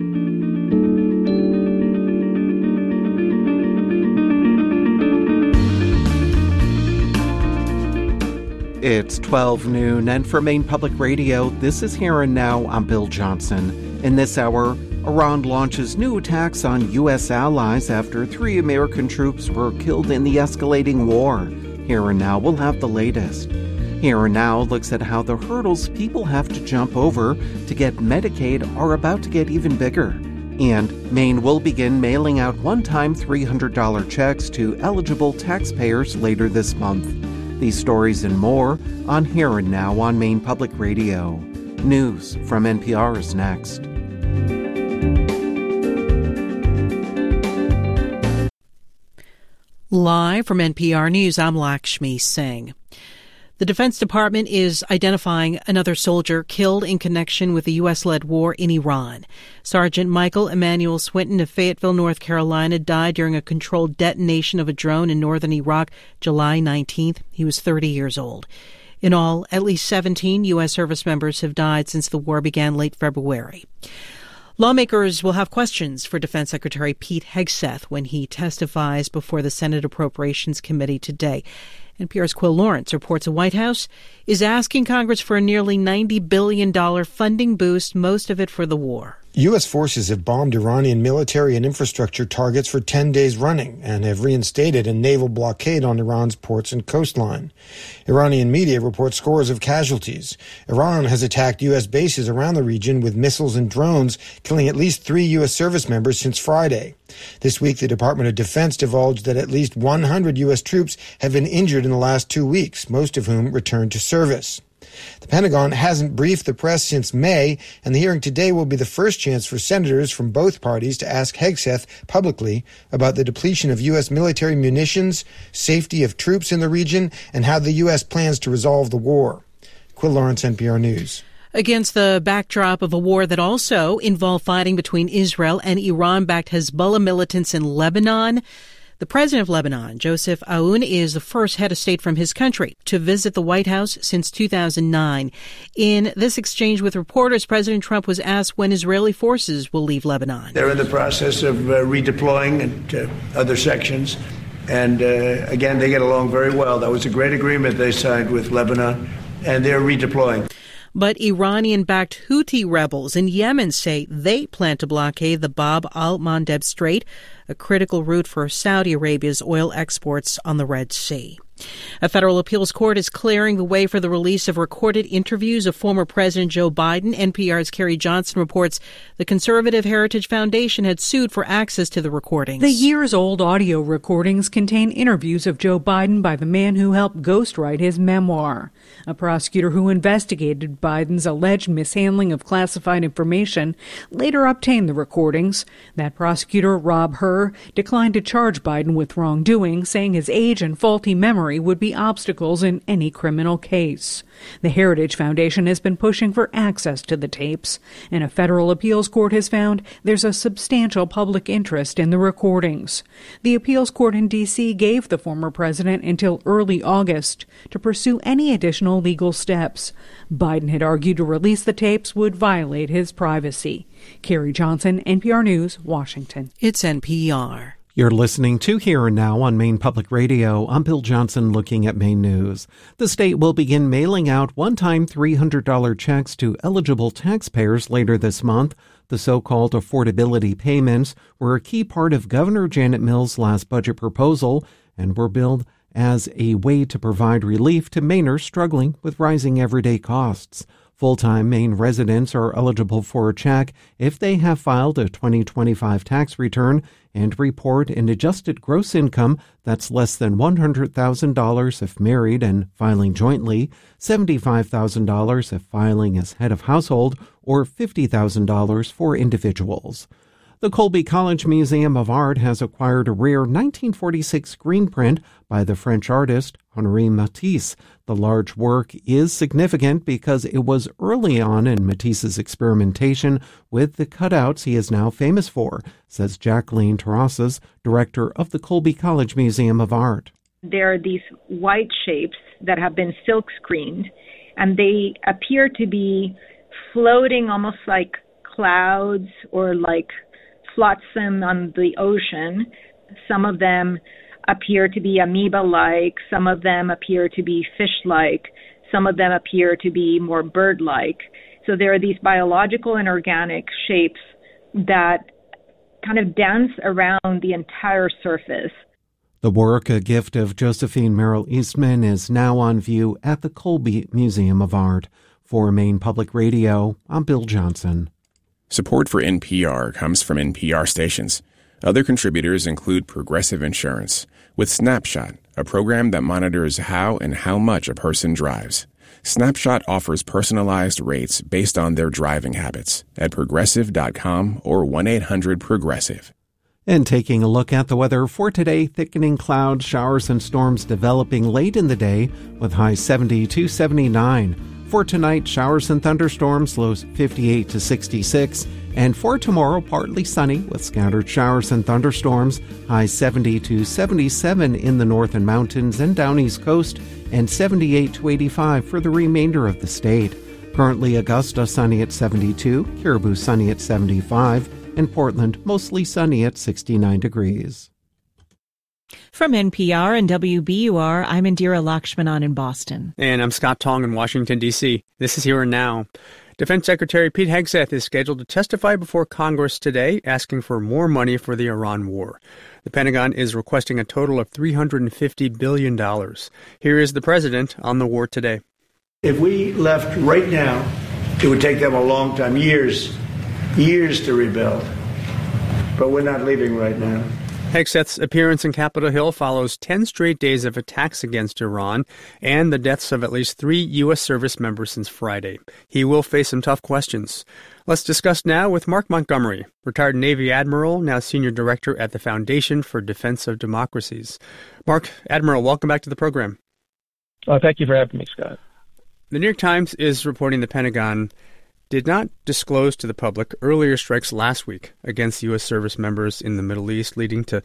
It's twelve noon, and for Maine Public Radio, this is Here and Now. I'm Bill Johnson. In this hour, Iran launches new attacks on U S allies after three American troops were killed in the escalating war. Here and Now, we'll have the latest. Here and Now looks at how the hurdles people have to jump over to get Medicaid are about to get even bigger. And Maine will begin mailing out one-time three hundred dollars checks to eligible taxpayers later this month. These stories and more on Here and Now on Maine Public Radio. News from N P R is next. Live from N P R News, I'm Lakshmi Singh. The Defense Department is identifying another soldier killed in connection with the U S-led war in Iran. Sergeant Michael Emmanuel Swinton of Fayetteville, North Carolina, died during a controlled detonation of a drone in northern Iraq July nineteenth. He was thirty years old. In all, at least seventeen U S service members have died since the war began late February. Lawmakers will have questions for Defense Secretary Pete Hegseth when he testifies before the Senate Appropriations Committee today. N P R's Quill Lawrence reports the White House is asking Congress for a nearly ninety billion dollars funding boost, most of it for the war. U S forces have bombed Iranian military and infrastructure targets for ten days running and have reinstated a naval blockade on Iran's ports and coastline. Iranian media report scores of casualties. Iran has attacked U S bases around the region with missiles and drones, killing at least three U S service members since Friday. This week, the Department of Defense divulged that at least one hundred U S troops have been injured in the last two weeks, most of whom returned to service. The Pentagon hasn't briefed the press since May, and the hearing today will be the first chance for senators from both parties to ask Hegseth publicly about the depletion of U S military munitions, safety of troops in the region, and how the U S plans to resolve the war. Quill Lawrence, N P R News. Against the backdrop of a war that also involved fighting between Israel and Iran-backed Hezbollah militants in Lebanon, The president of Lebanon, Joseph Aoun, is the first head of state from his country to visit the White House since two thousand nine. In this exchange with reporters, President Trump was asked when Israeli forces will leave Lebanon. They're in the process of uh, redeploying into other sections. And uh, again, they get along very well. That was a great agreement they signed with Lebanon, and they're redeploying. But Iranian-backed Houthi rebels in Yemen say they plan to blockade the Bab al-Mandeb Strait, a critical route for Saudi Arabia's oil exports on the Red Sea. A federal appeals court is clearing the way for the release of recorded interviews of former President Joe Biden. N P R's Carrie Johnson reports the Conservative Heritage Foundation had sued for access to the recordings. The years-old audio recordings contain interviews of Joe Biden by the man who helped ghostwrite his memoir. A prosecutor who investigated Biden's alleged mishandling of classified information later obtained the recordings. That prosecutor, Rob Hur, declined to charge Biden with wrongdoing, saying his age and faulty memory would be obstacles in any criminal case. The Heritage Foundation has been pushing for access to the tapes, and a federal appeals court has found there's a substantial public interest in the recordings. The appeals court in D C gave the former president until early August to pursue any additional legal steps. Biden had argued to release the tapes would violate his privacy. Carrie Johnson, N P R News, Washington. It's N P R. You're listening to Here and Now on Maine Public Radio. I'm Bill Johnson looking at Maine News. The state will begin mailing out one-time three hundred dollars checks to eligible taxpayers later this month. The so-called affordability payments were a key part of Governor Janet Mills' last budget proposal and were billed as a way to provide relief to Mainers struggling with rising everyday costs. Full-time Maine residents are eligible for a check if they have filed a twenty twenty-five tax return and report an adjusted gross income that's less than one hundred thousand dollars if married and filing jointly, seventy-five thousand dollars if filing as head of household, or fifty thousand dollars for individuals. The Colby College Museum of Art has acquired a rare nineteen forty-six screen print by the French artist Henri Matisse. The large work is significant because it was early on in Matisse's experimentation with the cutouts he is now famous for, says Jacqueline Terrasas, director of the Colby College Museum of Art. There are these white shapes that have been silk screened, and they appear to be floating almost like clouds or like flotsam on the ocean. Some of them appear to be amoeba-like, some of them appear to be fish-like, some of them appear to be more bird-like. So there are these biological and organic shapes that kind of dance around the entire surface. The work, a gift of Josephine Merrill Eastman, is now on view at the Colby Museum of Art. For Maine Public Radio, I'm Bill Johnson. Support for N P R comes from N P R stations. Other contributors include Progressive Insurance, with Snapshot, a program that monitors how and how much a person drives. Snapshot offers personalized rates based on their driving habits at progressive dot com or one eight hundred progressive. And taking a look at the weather for today, thickening clouds, showers, and storms developing late in the day with highs seventy to seventy-nine. For tonight, showers and thunderstorms, lows fifty-eight to sixty-six. And for tomorrow, partly sunny with scattered showers and thunderstorms, highs seventy to seventy-seven in the north and mountains and down east coast, and seventy-eight to eighty-five for the remainder of the state. Currently, Augusta sunny at seventy-two, Caribou sunny at seventy-five, and Portland mostly sunny at sixty-nine degrees. From N P R and W B U R, I'm Indira Lakshmanan in Boston. And I'm Scott Tong in Washington, D C. This is Here and Now. Defense Secretary Pete Hegseth is scheduled to testify before Congress today, asking for more money for the Iran war. The Pentagon is requesting a total of three hundred fifty billion dollars. Here is the president on the war today. If we left right now, it would take them a long time, years, years to rebuild. But we're not leaving right now. Hegseth's appearance in Capitol Hill follows ten straight days of attacks against Iran and the deaths of at least three U S service members since Friday. He will face some tough questions. Let's discuss now with Mark Montgomery, retired Navy Admiral, now Senior Director at the Foundation for Defense of Democracies. Mark, Admiral, welcome back to the program. Uh, thank you for having me, Scott. The New York Times is reporting the Pentagon did not disclose to the public earlier strikes last week against U S service members in the Middle East, leading to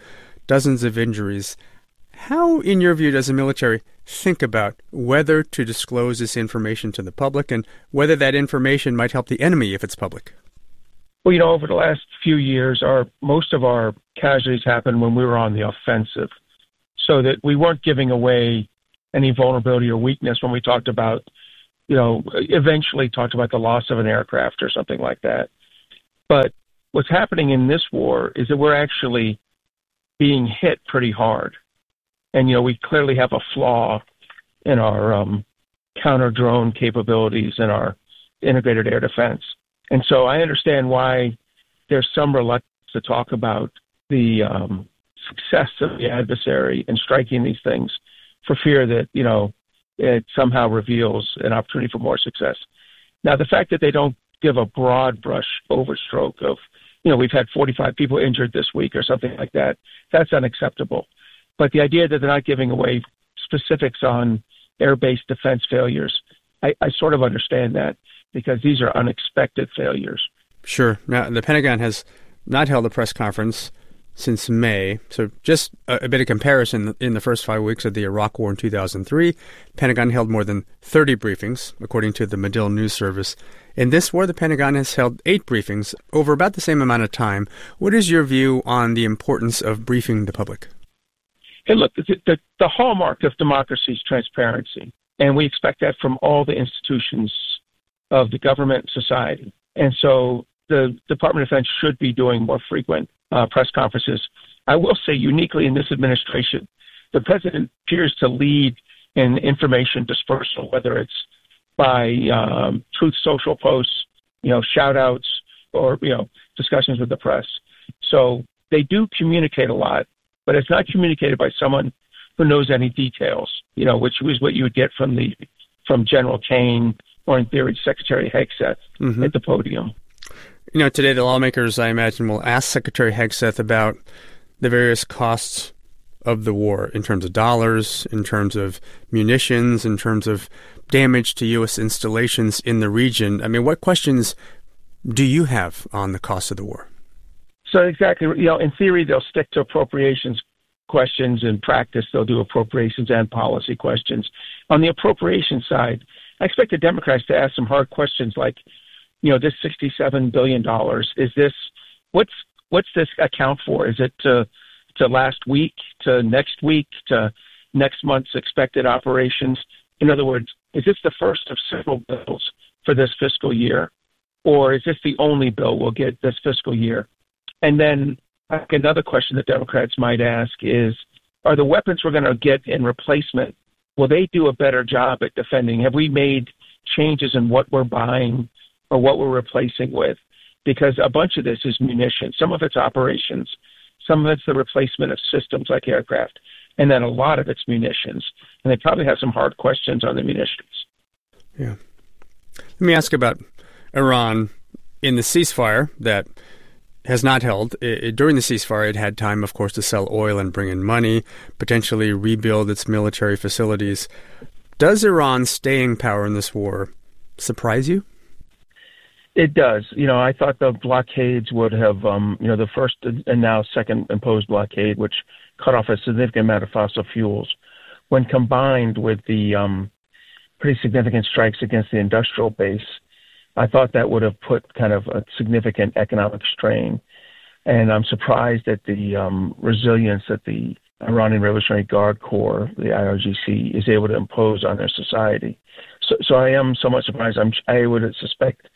dozens of injuries. How, in your view, does the military think about whether to disclose this information to the public and whether that information might help the enemy if it's public? Well, you know, over the last few years, our most of our casualties happened when we were on the offensive, so that we weren't giving away any vulnerability or weakness when we talked about, you know, eventually talked about the loss of an aircraft or something like that. But what's happening in this war is that we're actually being hit pretty hard. And, you know, we clearly have a flaw in our um, counter-drone capabilities and our integrated air defense. And so I understand why there's some reluctance to talk about the um, success of the adversary in striking these things for fear that, you know, it somehow reveals an opportunity for more success. Now, the fact that they don't give a broad brush overstroke of, you know, we've had forty-five people injured this week or something like that, that's unacceptable. But the idea that they're not giving away specifics on air-based defense failures, I, I sort of understand that because these are unexpected failures. Sure. Now, the Pentagon has not held a press conference since May. So just a, a bit of comparison, in the first five weeks of the Iraq War in two thousand three, the Pentagon held more than thirty briefings, according to the Medill News Service. In this war, the Pentagon has held eight briefings over about the same amount of time. What is your view on the importance of briefing the public? Hey, look, the, the, the hallmark of democracy is transparency, and we expect that from all the institutions of the government and society. And so the Department of Defense should be doing more frequent uh, press conferences. I will say, uniquely in this administration, the president appears to lead in information dispersal, whether it's by um, Truth Social posts, you know, shout outs, or, you know, discussions with the press. So they do communicate a lot, but it's not communicated by someone who knows any details, you know, which was what you would get from the from General Kane or, in theory, Secretary Hegseth mm-hmm. at the podium. You know, today the lawmakers, I imagine, will ask Secretary Hegseth about the various costs of the war in terms of dollars, in terms of munitions, in terms of damage to U S installations in the region. I mean, what questions do you have on the cost of the war? So exactly, you know, in theory, they'll stick to appropriations questions. In practice, they'll do appropriations and policy questions. On the appropriation side, I expect the Democrats to ask some hard questions like, you know, this sixty-seven billion dollars, is this, what's what's this account for? Is it to, to last week, to next week, to next month's expected operations? In other words, is this the first of several bills for this fiscal year? Or is this the only bill we'll get this fiscal year? And then I think another question that Democrats might ask is, are the weapons we're going to get in replacement, will they do a better job at defending? Have we made changes in what we're buying or what we're replacing with? Because a bunch of this is munitions. Some of it's operations. Some of it's the replacement of systems like aircraft. And then a lot of it's munitions. And they probably have some hard questions on the munitions. Yeah. Let me ask about Iran. In the ceasefire that has not held, it, during the ceasefire, it had time, of course, to sell oil and bring in money, potentially rebuild its military facilities. Does Iran's staying power in this war surprise you? It does. You know, I thought the blockades would have, um, you know, the first and now second imposed blockade, which cut off a significant amount of fossil fuels, when combined with the um, pretty significant strikes against the industrial base, I thought that would have put kind of a significant economic strain. And I'm surprised at the um, resilience that the Iranian Revolutionary Guard Corps, the I R G C, is able to impose on their society. So, so I am somewhat surprised. I'm, I would suspect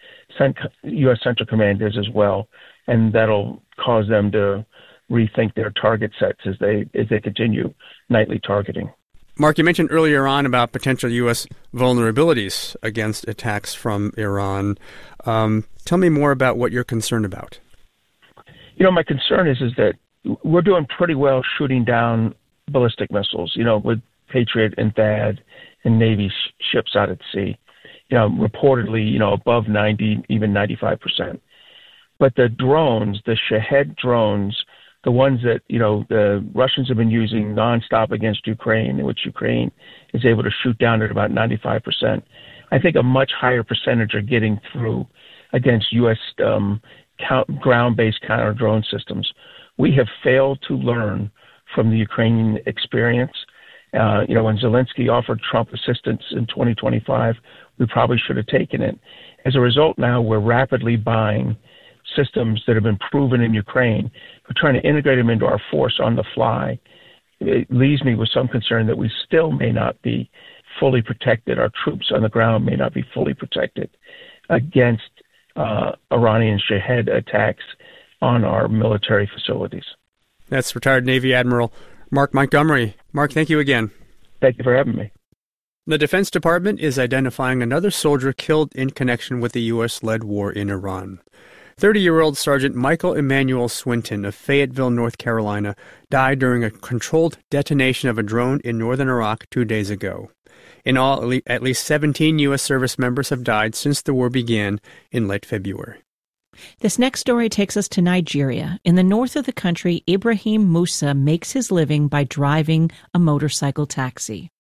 U S Central Command is as well, and that'll cause them to rethink their target sets as they as they continue nightly targeting. Mark, you mentioned earlier on about potential U S vulnerabilities against attacks from Iran. Um, tell me more about what you're concerned about. You know, my concern is is that we're doing pretty well shooting down ballistic missiles, you know, with Patriot and T H A D and Navy sh- ships out at sea. You know, reportedly, you know, above ninety, even ninety-five percent. But the drones, the Shahed drones, the ones that, you know, the Russians have been using nonstop against Ukraine, which Ukraine is able to shoot down at about ninety-five percent. I think a much higher percentage are getting through against U S um, count, ground-based counter-drone systems. We have failed to learn from the Ukrainian experience. Uh, you know, when Zelensky offered Trump assistance in twenty twenty-five, we probably should have taken it. As a result, now we're rapidly buying systems that have been proven in Ukraine. We're trying to integrate them into our force on the fly. It leaves me with some concern that we still may not be fully protected. Our troops on the ground may not be fully protected against uh, Iranian Shahed attacks on our military facilities. That's retired Navy Admiral Mark Montgomery. Mark, thank you again. Thank you for having me. The Defense Department is identifying another soldier killed in connection with the U S-led war in Iran. thirty-year-old Sergeant Michael Emmanuel Swinton of Fayetteville, North Carolina, died during a controlled detonation of a drone in northern Iraq two days ago. In all, at least seventeen U S service members have died since the war began in late February. This next story takes us to Nigeria. In the north of the country, Ibrahim Musa makes his living by driving a motorcycle taxi.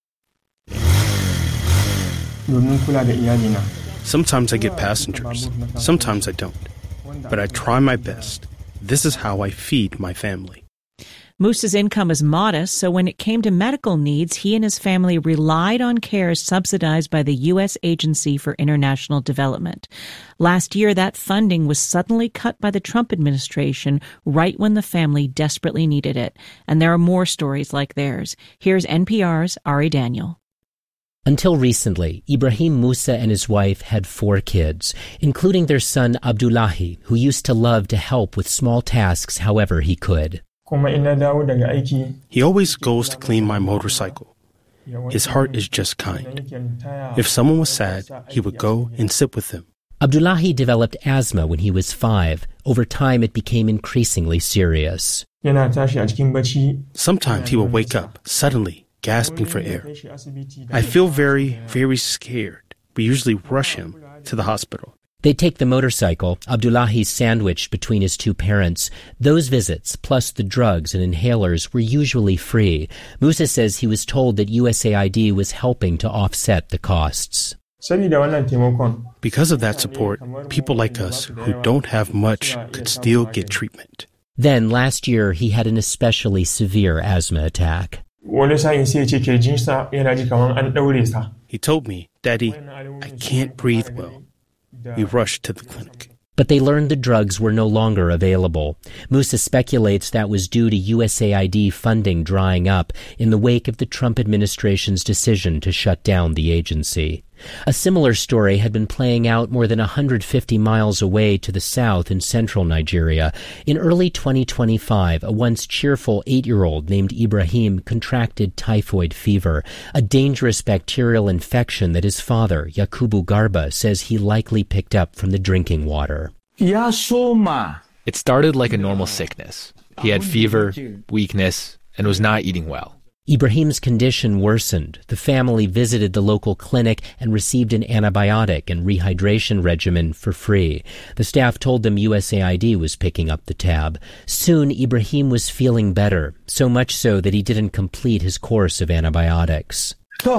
Sometimes I get passengers, sometimes I don't. But I try my best. This is how I feed my family. Musa's income is modest, so when it came to medical needs, he and his family relied on care subsidized by the U S Agency for International Development. Last year, that funding was suddenly cut by the Trump administration right when the family desperately needed it. And there are more stories like theirs. Here's N P R's Ari Daniel. Until recently, Ibrahim Musa and his wife had four kids, including their son Abdullahi, who used to love to help with small tasks however he could. He always goes to clean my motorcycle. His heart is just kind. If someone was sad, he would go and sit with them. Abdullahi developed asthma when he was five. Over time, it became increasingly serious. Sometimes he would wake up suddenly, gasping for air. I feel very, very scared. We usually rush him to the hospital. They take the motorcycle, Abdullahi sandwiched between his two parents. Those visits, plus the drugs and inhalers, were usually free. Musa says he was told that U S A I D was helping to offset the costs. Because of that support, people like us who don't have much could still get treatment. Then, last year, he had an especially severe asthma attack. He told me, "Daddy, I can't breathe well." We rushed to the clinic. But they learned the drugs were no longer available. Musa speculates that was due to U S A I D funding drying up in the wake of the Trump administration's decision to shut down the agency. A similar story had been playing out more than one hundred fifty miles away to the south in central Nigeria. In early twenty twenty-five, a once cheerful eight-year-old named Ibrahim contracted typhoid fever, a dangerous bacterial infection that his father, Yakubu Garba, says he likely picked up from the drinking water. It started like a normal sickness. He had fever, weakness, and was not eating well. Ibrahim's condition worsened. The family visited the local clinic and received an antibiotic and rehydration regimen for free. The staff told them U S A I D was picking up the tab. Soon, Ibrahim was feeling better, so much so that he didn't complete his course of antibiotics.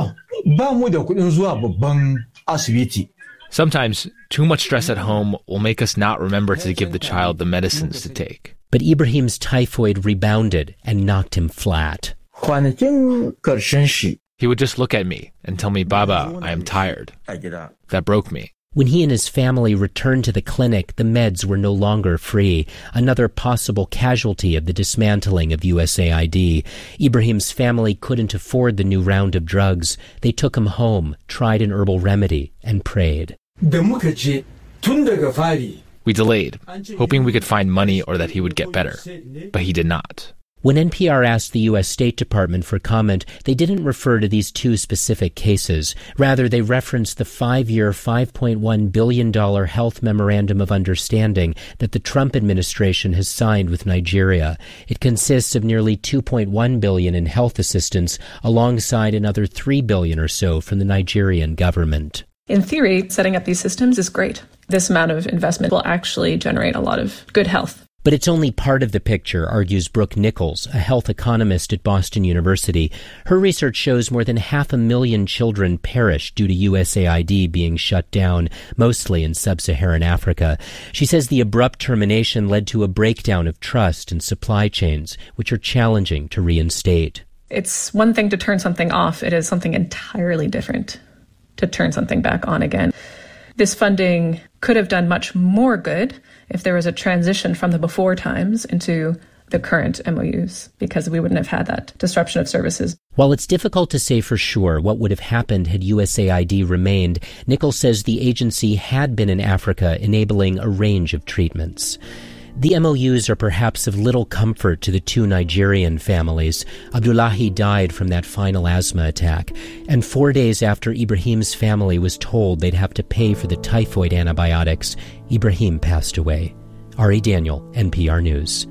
Sometimes, too much stress at home will make us not remember to give the child the medicines to take. But Ibrahim's typhoid rebounded and knocked him flat. He would just look at me and tell me, "Baba, I am tired." That broke me. When he and his family returned to the clinic, the meds were no longer free, another possible casualty of the dismantling of U S A I D. Ibrahim's family couldn't afford the new round of drugs. They took him home, tried an herbal remedy, and prayed. We delayed, hoping we could find money or that he would get better, but he did not. When N P R asked the U S State Department for comment, they didn't refer to these two specific cases. Rather, they referenced the five-year, five point one billion dollars health memorandum of understanding that the Trump administration has signed with Nigeria. It consists of nearly two point one billion dollars in health assistance, alongside another three billion dollars or so from the Nigerian government. In theory, setting up these systems is great. This amount of investment will actually generate a lot of good health. But it's only part of the picture, argues Brooke Nichols, a health economist at Boston University. Her research shows more than half a million children perish due to U S A I D being shut down, mostly in sub-Saharan Africa. She says the abrupt termination led to a breakdown of trust and supply chains, which are challenging to reinstate. It's one thing to turn something off. It is something entirely different to turn something back on again. This funding could have done much more good if there was a transition from the before times into the current M O Us, because we wouldn't have had that disruption of services. While it's difficult to say for sure what would have happened had U S A I D remained, Nichols says the agency had been in Africa enabling a range of treatments. The M O Us are perhaps of little comfort to the two Nigerian families. Abdullahi died from that final asthma attack, and four days after Ibrahim's family was told they'd have to pay for the typhoid antibiotics, Ibrahim passed away. Ari Daniel, N P R News.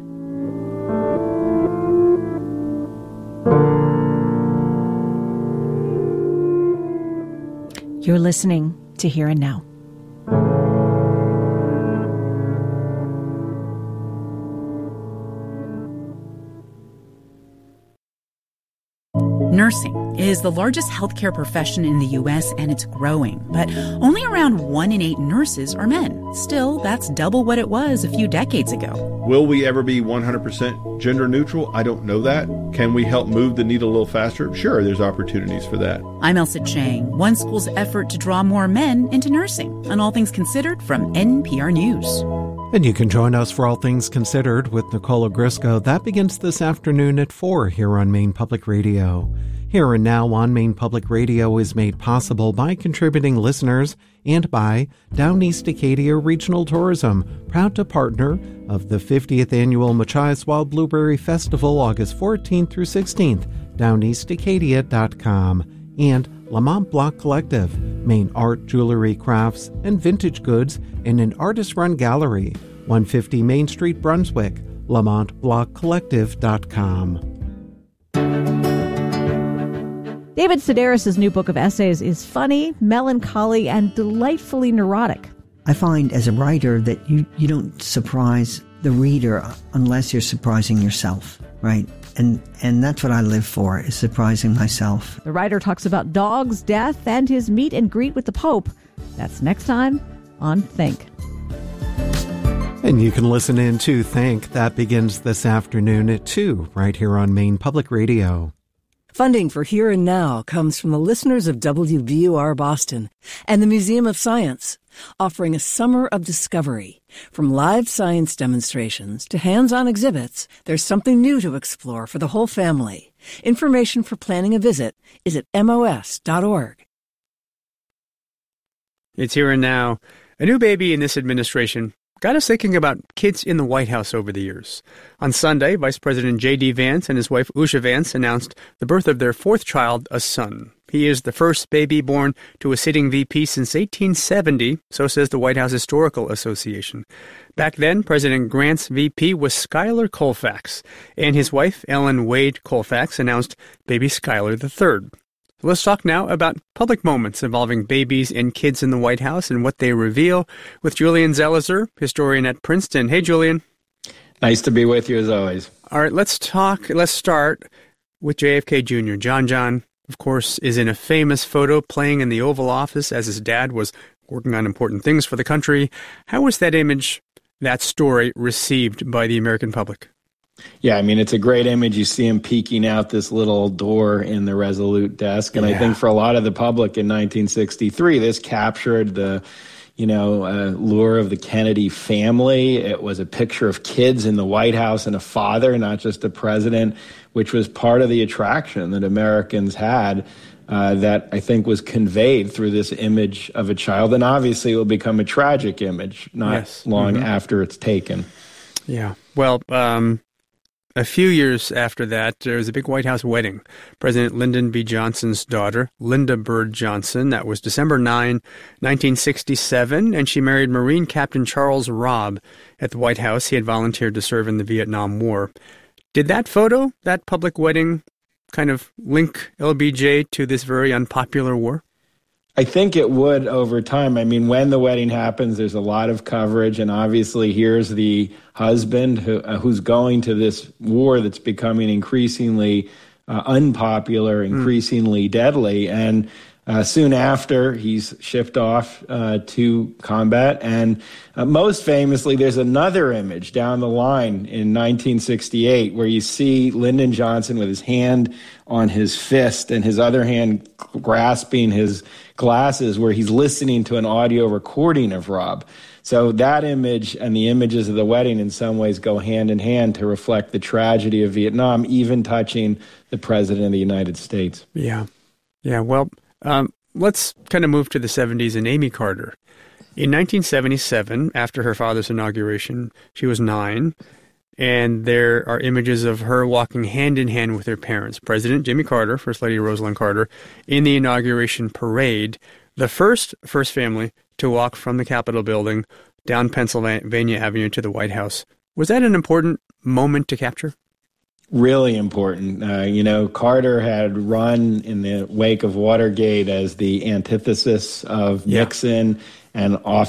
You're listening to Here and Now. Nursing is the largest healthcare profession in the U S, and it's growing. But only around one in eight nurses are men. Still, that's double what it was a few decades ago. Will we ever be one hundred percent gender neutral? I don't know that. Can we help move the needle a little faster? Sure, there's opportunities for that. I'm Elsa Chang. One school's effort to draw more men into nursing. On All Things Considered from N P R News. And you can join us for All Things Considered with Nicole Ogrysko. That begins this afternoon at four here on Maine Public Radio. Here and Now on Maine Public Radio is made possible by contributing listeners and by Down East Acadia Regional Tourism, proud to partner of the fiftieth Annual Machias Wild Blueberry Festival, August fourteenth through sixteenth, down east acadia dot com, and Lamont Block Collective, Maine art, jewelry, crafts, and vintage goods in an artist-run gallery, one fifty Main Street, Brunswick, lamont block collective dot com. David Sedaris' new book of essays is funny, melancholy, and delightfully neurotic. I find as a writer that you, you don't surprise the reader unless you're surprising yourself, right? And and that's what I live for, is surprising myself. The writer talks about dogs, death, and his meet and greet with the Pope. That's next time on Think. And you can listen in to Think. That begins this afternoon at two, right here on Maine Public Radio. Funding for Here and Now comes from the listeners of W B U R Boston and the Museum of Science, offering a summer of discovery. From live science demonstrations to hands-on exhibits, there's something new to explore for the whole family. Information for planning a visit is at M O S dot org. It's Here and Now. A new baby in this administration got us thinking about kids in the White House over the years. On Sunday, Vice President J D. Vance and his wife Usha Vance announced the birth of their fourth child, a son. He is the first baby born to a sitting V P since eighteen seventy, so says the White House Historical Association. Back then, President Grant's V P was Schuyler Colfax, and his wife, Ellen Wade Colfax, announced baby Schuyler the third. Let's talk now about public moments involving babies and kids in the White House and what they reveal with Julian Zelizer, historian at Princeton. Hey, Julian. Nice to be with you as always. All right, let's talk. Let's start with J F K Junior John John, of course, is in a famous photo playing in the Oval Office as his dad was working on important things for the country. How was that image, that story, received by the American public? Yeah, I mean, it's a great image. You see him peeking out this little door in the Resolute desk. And yeah. I think for a lot of the public in nineteen sixty-three, this captured the, you know, uh, lure of the Kennedy family. It was a picture of kids in the White House and a father, not just a president, which was part of the attraction that Americans had uh, that I think was conveyed through this image of a child. And obviously it will become a tragic image not yes. long mm-hmm. after it's taken. Yeah. Well, um... a few years after that, there was a big White House wedding. President Lyndon B. Johnson's daughter, Linda Bird Johnson, that was December ninth, nineteen sixty-seven, and she married Marine Captain Charles Robb at the White House. He had volunteered to serve in the Vietnam War. Did that photo, that public wedding, kind of link L B J to this very unpopular war? I think it would over time. I mean, when the wedding happens, there's a lot of coverage, and obviously here's the husband who, uh, who's going to this war that's becoming increasingly uh, unpopular, increasingly mm. deadly, and uh, soon after, he's shipped off uh, to combat. And uh, most famously, there's another image down the line in nineteen sixty-eight where you see Lyndon Johnson with his hand on his fist and his other hand grasping his glasses, where he's listening to an audio recording of Rob. So that image and the images of the wedding in some ways go hand in hand to reflect the tragedy of Vietnam, even touching the President of the United States. Yeah. Yeah, well, um, let's kind of move to the seventies and Amy Carter. In nineteen seventy-seven, after her father's inauguration, she was nine, and there are images of her walking hand in hand with her parents, President Jimmy Carter, First Lady Rosalind Carter, in the inauguration parade, the first First Family to walk from the Capitol building down Pennsylvania Avenue to the White House. Was that an important moment to capture? Really important. Uh, you know, Carter had run in the wake of Watergate as the antithesis of yeah. Nixon, and off